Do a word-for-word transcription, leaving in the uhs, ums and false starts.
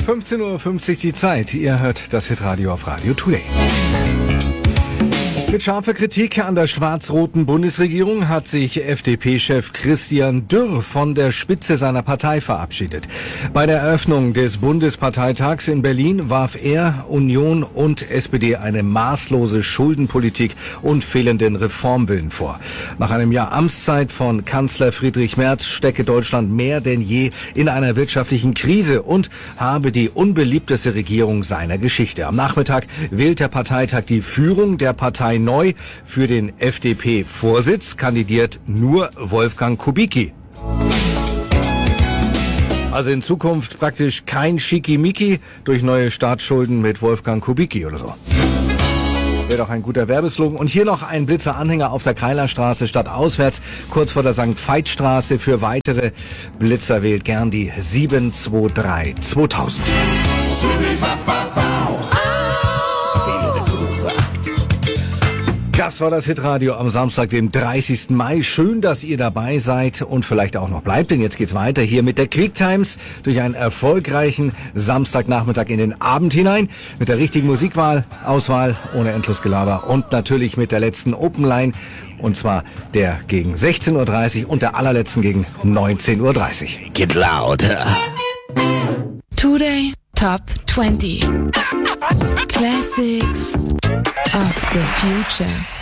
fünfzehn Uhr fünfzig die Zeit. Ihr hört das Hitradio auf Radio Today. Mit scharfer Kritik an der schwarz-roten Bundesregierung hat sich F D P-Chef Christian Dürr von der Spitze seiner Partei verabschiedet. Bei der Eröffnung des Bundesparteitags in Berlin warf er Union und S P D eine maßlose Schuldenpolitik und fehlenden Reformwillen vor. Nach einem Jahr Amtszeit von Kanzler Friedrich Merz stecke Deutschland mehr denn je in einer wirtschaftlichen Krise und habe die unbeliebteste Regierung seiner Geschichte. Am Nachmittag wählt der Parteitag die Führung der Partei neu. Für den F D P-Vorsitz kandidiert nur Wolfgang Kubicki. Also in Zukunft praktisch kein Schickimicki durch neue Staatsschulden mit Wolfgang Kubicki oder so. Wäre doch ein guter Werbeslogan. Und hier noch ein Blitzer-Anhänger auf der Kreilerstraße statt auswärts, kurz vor der Sankt Veit-Straße. Für weitere Blitzer wählt gern die sieben zwei drei zweitausend. Das war das Hitradio am Samstag, dem dreißigsten Mai. Schön, dass ihr dabei seid und vielleicht auch noch bleibt, denn jetzt geht's weiter hier mit der Quick Times durch einen erfolgreichen Samstagnachmittag in den Abend hinein. Mit der richtigen Musikwahl, Auswahl, ohne Endlosgelaber und natürlich mit der letzten Open Line. Und zwar der gegen sechzehn Uhr dreißig und der allerletzten gegen neunzehn Uhr dreißig. Get louder. Today Top twenty Classics of the Future.